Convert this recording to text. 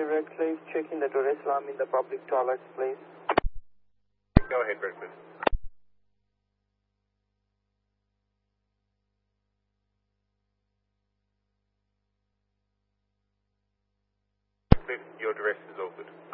Redcliffe, checking the duress alarm in the public toilets, please. Go ahead, Redcliffe. Redcliffe, your duress is all good.